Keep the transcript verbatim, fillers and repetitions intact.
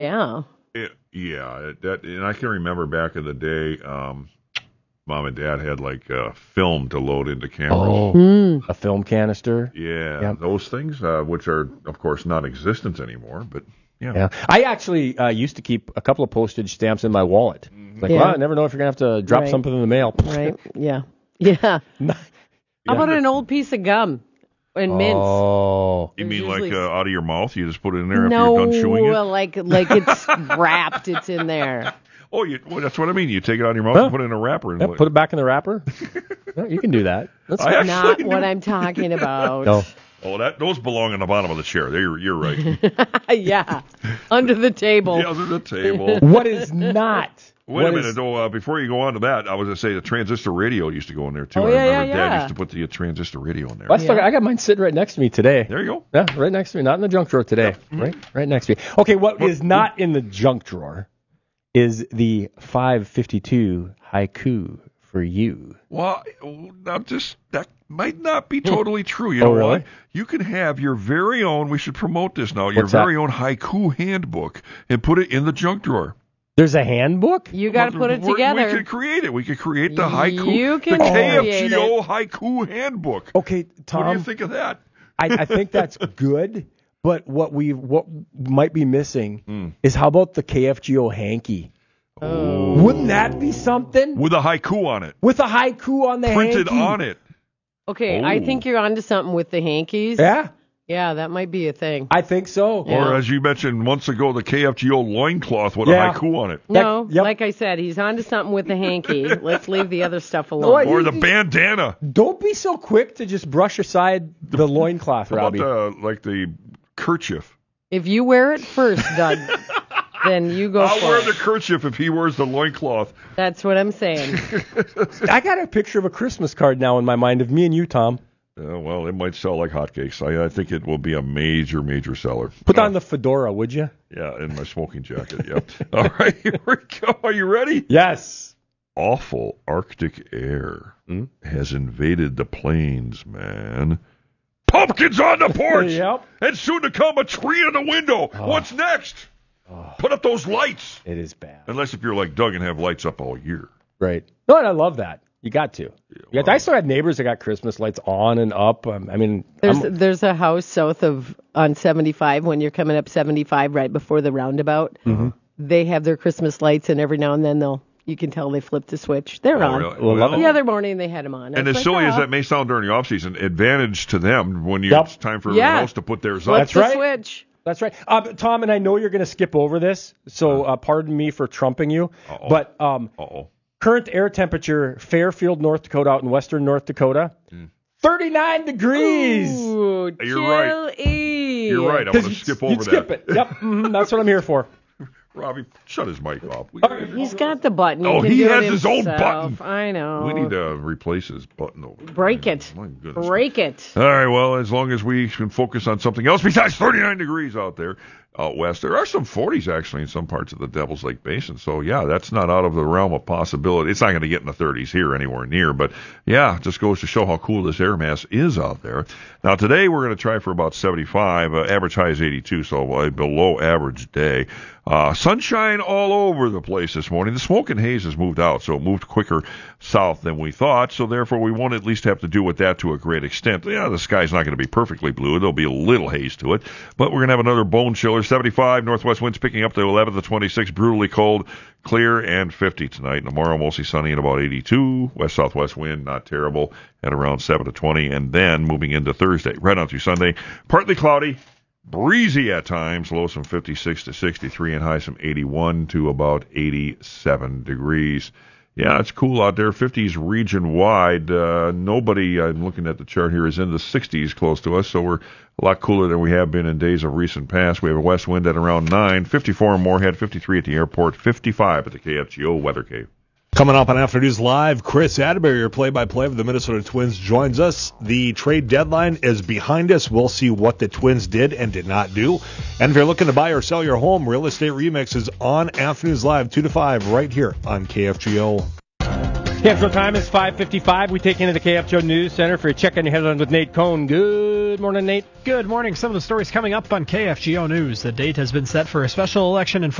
Yeah. It, yeah, it, that, and I can remember back in the day, um, Mom and Dad had like uh, film to load into cameras. Oh, Mm. a film canister. Yeah, Yep. those things, uh, which are, of course, not existent anymore, but yeah. Yeah, I actually uh, used to keep a couple of postage stamps in my wallet. Like, Yeah. well, I never know if you're going to have to drop Right. something in the mail. Right. Yeah. Yeah. Yeah. How about an old piece of gum and mints? Oh. You There's mean like usually- uh, out of your mouth? You just put it in there after No, you're done chewing it? like like it's wrapped. It's in there. Oh, you, well, that's what I mean. You take it out of your mouth Huh? and put it in a wrapper. And Yeah, let- put it back in the wrapper. Yeah, you can do that. That's I fine. Not actually what do- I'm talking about. No. Oh, that those belong on the bottom of the chair. There, you're, you're right. Yeah, under the table. Yeah, under the table. What is not? Wait what a minute, is- though. Uh, before you go on to that, I was going to say the transistor radio used to go in there, too. Oh, I yeah, remember yeah, Dad yeah. used to put the uh, transistor radio in there. Well, I, still, I got mine sitting right next to me today. There you go. Yeah, right next to me. Not in the junk drawer today. Right, right next to me. Okay, what is not in the junk drawer is the five fifty-two haiku for you. Well, now just that might not be totally true. You Oh, know really? what? You can have your very own. We should promote this now. Your What's that? very own haiku handbook and put it in the junk drawer. There's a handbook? You got to put it We're- together. We could create it. We could create the haiku, You can the create K F G O haiku handbook. Okay, Tom. What do you think of that? I, I think that's good, but what we what might be missing Mm. is how about the K F G O hanky? Oh. Wouldn't that be something? With a haiku on it, With a haiku on the printed hanky. on it. Okay, I Oh. think you're onto something with the hankies. Yeah, Yeah, that might be a thing. I think so. Yeah. Or as you mentioned months ago, the K F G O loincloth with Yeah. a haiku on it. No, That- yep. like I said, he's onto something with the hanky. Let's leave the other stuff No, alone. I- Or the bandana. Don't be so quick to just brush aside the loincloth, How about Robbie. the, like the kerchief? If you wear it first, Doug, then you go I'll for wear it. the kerchief if he wears the loincloth. That's what I'm saying. I got a picture of a Christmas card now in my mind of me and you, Tom. Uh, well, it might sell like hotcakes. I, I think it will be a major, major seller. Put Uh, on the fedora, would you? Yeah, in my smoking jacket, yep. All right, here we go. Are you ready? Yes. Awful Arctic air Hmm? has invaded the plains, man. Pumpkins on the porch! Yep. And soon to come, a tree in the window. What's next? Put up those lights. It is bad. Unless if you're like Doug and have lights up all year. Right. No, and I love that. You got to. You got I still have neighbors that got Christmas lights on and up. Um, I mean, There's I'm- there's a house south of on seventy-five when you're coming up seventy-five right before the roundabout. Mm-hmm. They have their Christmas lights, and every now and then they'll you can tell they flip the switch. They're Oh, on. really? Well, love The other morning they had them on. I And was as like, silly as "Oh, that may sound during the off season, advantage to them when you, Yep. it's time for everyone Yeah. else to put theirs flip up. That's the right. switch. That's right. Uh, Tom, and I know you're going to skip over this, so uh, pardon me for trumping you. Uh-oh. But um, Uh-oh. current air temperature, Fairfield, North Dakota, out in western North Dakota, thirty-nine degrees. Ooh, You're right. chilly. You're right. I'm going to skip over You'd that. skip it. Yep, mhm, that's what I'm here for. Robbie, shut his mic off. We, He's got the button. Oh, can he do has it his own himself. button. I know. we need to replace his button over there. break it. My goodness. Break it. All right, well, as long as we can focus on something else besides thirty-nine degrees out there, out west, there are some forties actually in some parts of the Devil's Lake Basin. So, yeah, that's not out of the realm of possibility. It's not going to get in the thirties here anywhere near, but, yeah, just goes to show how cool this air mass is out there. Now, today we're going to try for about seventy-five. Uh, average high is eighty-two, so a below average day. Uh, sunshine all over the place this morning. The smoke and haze has moved out, so it moved quicker south than we thought, so therefore we won't at least have to do with that to a great extent. Yeah, the sky's not going to be perfectly blue. There'll be a little haze to it, but we're going to have another bone chiller. seventy-five, northwest winds picking up to eleven to twenty-six, brutally cold, clear, and fifty tonight. Tomorrow, mostly sunny at about eighty-two. West-southwest wind, not terrible, at around seven to twenty, and then moving into Thursday, right on through Sunday, partly cloudy, breezy at times, lows from fifty-six to sixty-three, and highs from eighty-one to about eighty-seven degrees. Yeah, it's cool out there. fifties region-wide. Uh, nobody, I'm looking at the chart here, is in the sixties close to us, so we're a lot cooler than we have been in days of recent past. We have a west wind at around nine, fifty-four in Moorhead, fifty-three at the airport, fifty-five at the K F G O Weather Cave. Coming up on Afternoons Live, Chris Atterbury, your play-by-play of the Minnesota Twins, joins us. The trade deadline is behind us. We'll see what the Twins did and did not do. And if you're looking to buy or sell your home, Real Estate Remix is on Afternoons Live, two to five, right here on K F G O. K F G O time is five fifty-five. We take you into the K F G O News Center for a check on your headlines with Nate Cohn. Good Good morning, Nate. Good morning. Some of the stories coming up on K F G O News. The date has been set for a special election in